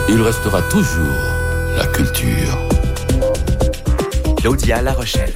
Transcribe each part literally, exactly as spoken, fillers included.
il restera toujours la culture. Claudia La Rochelle.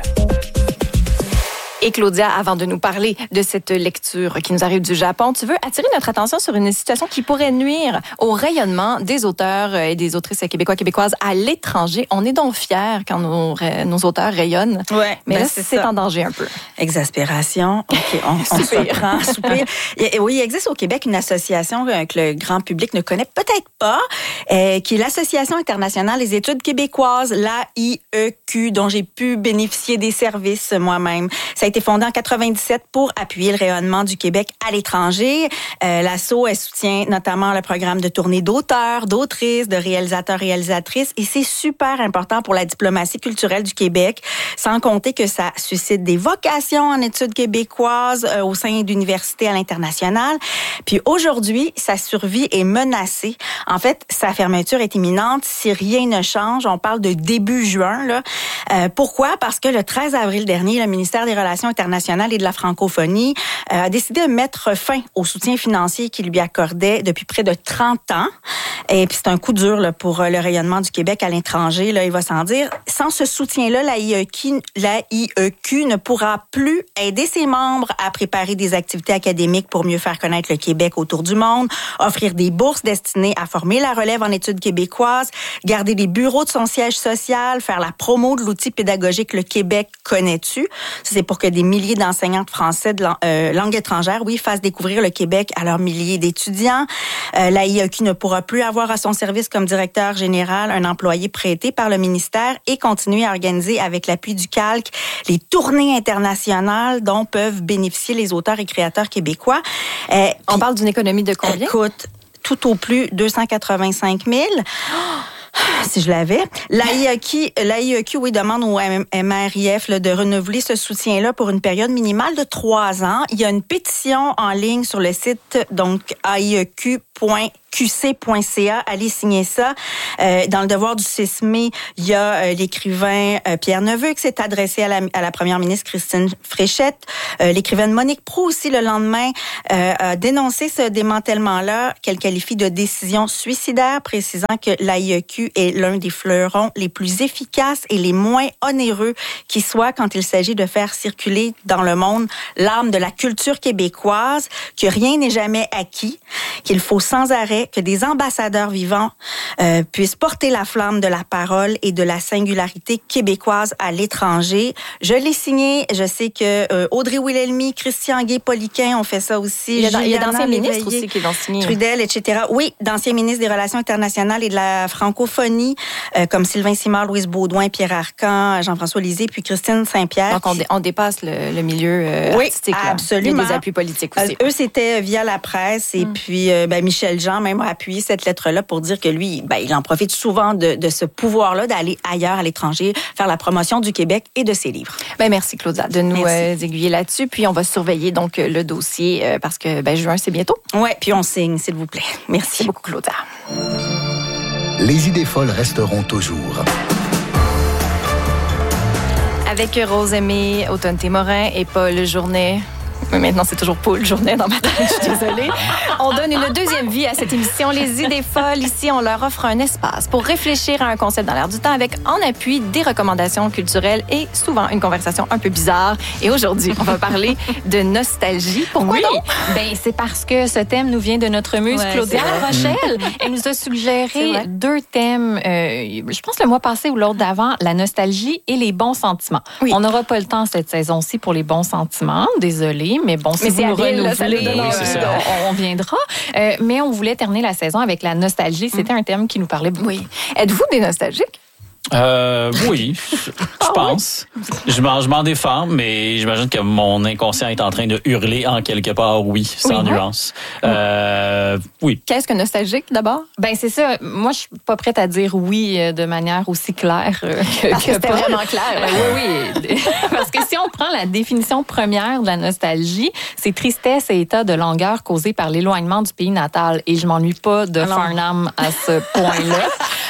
Et Claudia, avant de nous parler de cette lecture qui nous arrive du Japon, tu veux attirer notre attention sur une situation qui pourrait nuire au rayonnement des auteurs et des autrices québécois, québécoises à l'étranger. On est donc fiers quand nos, nos auteurs rayonnent. Ouais, mais ben là, c'est, c'est ça. en danger un peu. Exaspération. OK, on, on se prend, soupir. Et, oui, il existe au Québec une association que le grand public ne connaît peut-être pas, euh, qui est l'Association internationale des études québécoises, l'A I E Q, dont j'ai pu bénéficier des services moi-même. Ça a été fondé en quatre-vingt-dix-sept pour appuyer le rayonnement du Québec à l'étranger. Euh, L'Asso, elle soutient notamment le programme de tournée d'auteurs, d'autrices, de réalisateurs, réalisatrices. Et c'est super important pour la diplomatie culturelle du Québec, sans compter que ça suscite des vocations en études québécoises euh, au sein d'universités à l'international. Puis aujourd'hui, sa survie est menacée. En fait, sa fermeture est imminente si rien ne change. On parle de début juin, là. Euh, pourquoi? Parce que le treize avril dernier, le ministère des Relations internationales et de la francophonie euh, a décidé de mettre fin au soutien financier qu'il lui accordait depuis près de trente ans. Et puis c'est un coup dur là, pour le rayonnement du Québec à l'étranger, là, il va sans dire. Sans ce soutien-là, l'A I E Q, l'A I E Q ne pourra plus aider ses membres à préparer des activités académiques pour mieux faire connaître le Québec autour du monde, offrir des bourses destinées à former la relève en études québécoises, garder des bureaux de son siège social, faire la promo de l'outil pédagogique Le Québec connais-tu. C'est pour que des milliers d'enseignants de français de euh, langue étrangère, oui, fassent découvrir le Québec à leurs milliers d'étudiants. Euh, L'A I E Q ne pourra plus avoir à son service comme directeur général un employé prêté par le ministère et continuer à organiser avec l'appui du Calque les tournées internationales dont peuvent bénéficier les auteurs et créateurs québécois. Euh, On parle d'une économie de combien? Écoute, tout au plus deux cent quatre-vingt-cinq mille. Oh! Si je l'avais. L'A I E Q, l'A I E Q, oui, demande au M R I F là, de renouveler ce soutien-là pour une période minimale de trois ans. Il y a une pétition en ligne sur le site, donc A I E Q point Q C point C A. Allez signer ça. Euh, dans le devoir du six mai, il y a euh, l'écrivain euh, Pierre Neveu qui s'est adressé à la, à la première ministre Christine Fréchette. Euh, l'écrivaine Monique Proulx aussi, le lendemain, euh, a dénoncé ce démantèlement-là qu'elle qualifie de décision suicidaire, précisant que l'A I E Q est l'un des fleurons les plus efficaces et les moins onéreux qui soit quand il s'agit de faire circuler dans le monde l'âme de la culture québécoise, que rien n'est jamais acquis, qu'il faut sans arrêt que des ambassadeurs vivants euh, puissent porter la flamme de la parole et de la singularité québécoise à l'étranger. Je l'ai signé. Je sais que euh, Audrey Wilhelmy, Christian Guay-Poliquin ont fait ça aussi. Il y a, il y a d'anciens ministres aussi qui l'ont signé. Trudel, et cetera. Oui, d'anciens ministres des Relations internationales et de la francophonie, euh, comme Sylvain Simard, Louise Baudouin, Pierre Arcan, Jean-François Lisée, puis Christine Saint-Pierre. Donc, on, dé- on dépasse le, le milieu euh, oui, artistique. Là. Absolument. Il y a des appuis politiques aussi. Euh, eux, c'était via la presse. Et mm. puis, euh, ben, Michel Jean même a appuyé cette lettre-là pour dire que lui, ben, il en profite souvent de, de ce pouvoir-là d'aller ailleurs, à l'étranger, faire la promotion du Québec et de ses livres. Ben, merci, Claudia, de nous euh, aiguiller là-dessus. Puis, on va surveiller donc le dossier euh, parce que ben, juin, c'est bientôt. Oui, puis on signe, s'il vous plaît. Merci, merci beaucoup, Claudia. Les idées folles resteront toujours. Avec Rose Aimée, Automne Témorin et Paul Journet. Mais maintenant, c'est toujours Paul Journet dans ma tête, je suis désolée. On donne une deuxième vie à cette émission. Les idées folles, ici, on leur offre un espace pour réfléchir à un concept dans l'air du temps avec, en appui, des recommandations culturelles et souvent une conversation un peu bizarre. Et aujourd'hui, on va parler de nostalgie. Pourquoi oui. donc? Ben, c'est parce que ce thème nous vient de notre muse ouais, Claudia La Rochelle. Elle nous a suggéré deux thèmes, euh, je pense le mois passé ou l'autre d'avant, la nostalgie et les bons sentiments. Oui. On n'aura pas le temps cette saison-ci pour les bons sentiments, désolée. Mais bon, si mais vous nous renouvelez, oui, on, on viendra. Euh, mais on voulait terminer la saison avec la nostalgie. C'était mm. un thème qui nous parlait beaucoup. Oui. Êtes-vous des nostalgiques? Euh, oui, je, je pense. Je m'en, je m'en défends, mais j'imagine que mon inconscient est en train de hurler en quelque part, oui, sans oui, nuance. Oui. Euh, oui. Qu'est-ce que nostalgique, d'abord? Ben c'est ça. Moi, je suis pas prête à dire oui de manière aussi claire que, Parce que, que c'était Paul. Vraiment clair. Ben, oui, oui. Parce que si on prend la définition première de la nostalgie, c'est tristesse et état de langueur causé par l'éloignement du pays natal. Et je m'ennuie pas de Alors... Farnham à ce point-là.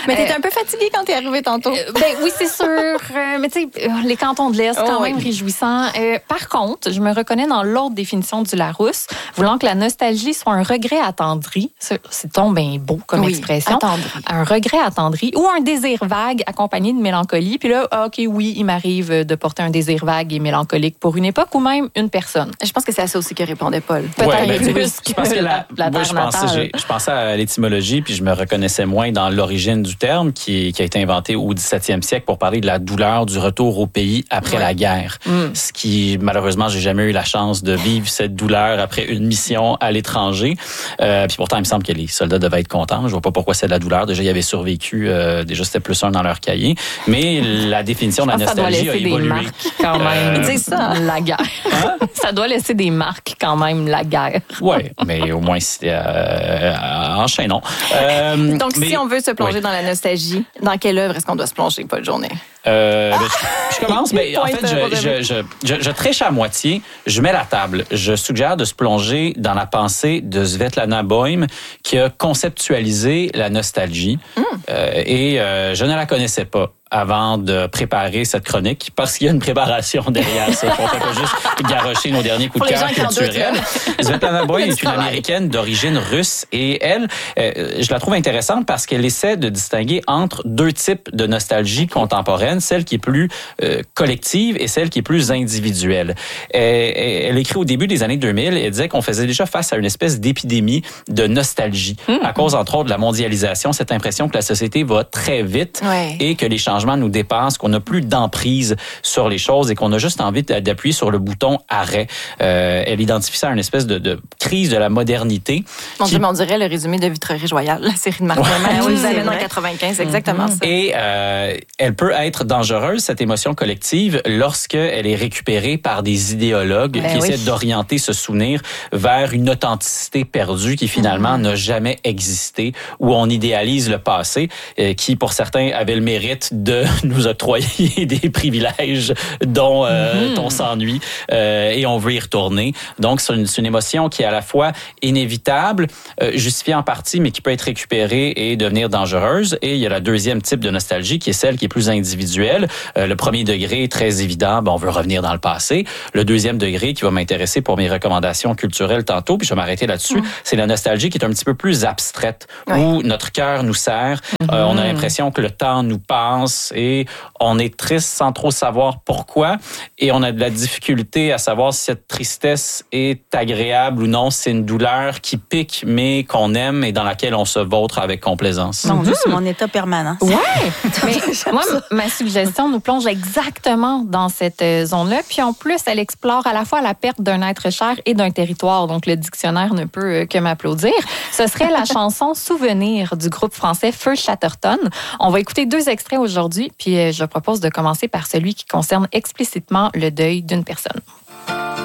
Mais t'étais euh, un peu fatiguée quand t'es arrivée tantôt. Euh, ben oui, c'est sûr. Euh, mais tu sais, les cantons de l'Est, quand oh, même oui. réjouissants. Euh, par contre, je me reconnais dans l'autre définition du Larousse, voulant que la nostalgie soit un regret attendri. C'est, c'est donc bien beau comme oui, expression. Attendri. Un regret attendri ou un désir vague accompagné de mélancolie. Puis là, OK, oui, il m'arrive de porter un désir vague et mélancolique pour une époque ou même une personne. Je pense que c'est à ça aussi que répondait Paul. Peut-être ouais, ben, plus je pense que la, la moi, je pensais, je pensais à l'étymologie, puis je me reconnaissais moins dans l'origine du terme qui, qui a été inventé au dix-septième siècle pour parler de la douleur du retour au pays après ouais. la guerre. Mm. Ce qui, malheureusement, j'ai jamais eu la chance de vivre cette douleur après une mission à l'étranger. Euh, puis pourtant, il me semble que les soldats devaient être contents. Je vois pas pourquoi c'est de la douleur. Déjà, ils avaient survécu. Euh, déjà, c'était plus un dans leur cahier. Mais la définition de la nostalgie a évolué. Des marques quand même. Euh, c'est ça, la guerre. Hein? Ça doit laisser des marques quand même, la guerre. Oui, mais au moins, c'est euh, enchaînons. Euh, Donc, mais, si on veut se plonger oui. dans la nostalgie, dans quelle œuvre est-ce qu'on doit se plonger, Paul Journet? Euh, ben, je, je commence, mais en fait, je, je, je, je, je triche à moitié. Je mets la table. Je suggère de se plonger dans la pensée de Svetlana Boym, qui a conceptualisé la nostalgie. Mm. Euh, et euh, je ne la connaissais pas avant de préparer cette chronique, parce qu'il y a une préparation derrière ça. On ne fait pas juste garrocher nos derniers coups de cœur culturels. Svetlana Boym est une Américaine d'origine russe et elle, euh, je la trouve intéressante parce qu'elle essaie de distinguer entre deux types de nostalgie contemporaine, celle qui est plus euh, collective et celle qui est plus individuelle. Elle, elle écrit au début des années deux mille, elle disait qu'on faisait déjà face à une espèce d'épidémie de nostalgie, mmh. à cause, entre autres, de la mondialisation, cette impression que la société va très vite ouais. et que les changements nous dépassent, qu'on n'a plus d'emprise sur les choses et qu'on a juste envie d'appuyer sur le bouton arrêt. Euh, elle identifie ça à une espèce de, de crise de la modernité. Mon Dieu, mais on dirait le résumé de Vitrerie Royale, la série de Marc Lemaire. Ouais, on nous amène en quatre-vingt-quinze, c'est exactement mm-hmm. ça. Et euh, elle peut être dangereuse, cette émotion collective, lorsqu'elle est récupérée par des idéologues ben qui oui. essaient d'orienter ce souvenir vers une authenticité perdue qui finalement mm-hmm. n'a jamais existé, où on idéalise le passé, euh, qui pour certains avait le mérite de nous octroyer des privilèges dont euh, mmh. on s'ennuie euh, et on veut y retourner. Donc, c'est une, c'est une émotion qui est à la fois inévitable, euh, justifiée en partie, mais qui peut être récupérée et devenir dangereuse. Et il y a la deuxième type de nostalgie qui est celle qui est plus individuelle. Euh, le premier degré est très évident, ben, on veut revenir dans le passé. Le deuxième degré qui va m'intéresser pour mes recommandations culturelles tantôt, puis je vais m'arrêter là-dessus, mmh. c'est la nostalgie qui est un petit peu plus abstraite, oui. où notre cœur nous serre. Mmh. Euh, on a l'impression que le temps nous passe et on est triste sans trop savoir pourquoi et on a de la difficulté à savoir si cette tristesse est agréable ou non. C'est une douleur qui pique mais qu'on aime et dans laquelle on se vautre avec complaisance. Mon Dieu, c'est mon état permanent. Ouais. Mais moi, ma suggestion nous plonge exactement dans cette zone-là. Puis en plus, elle explore à la fois la perte d'un être cher et d'un territoire. Donc le dictionnaire ne peut que m'applaudir. Ce serait la chanson Souvenir du groupe français Feu Chatterton. On va écouter deux extraits aujourd'hui. Puis je propose de commencer par celui qui concerne explicitement le deuil d'une personne.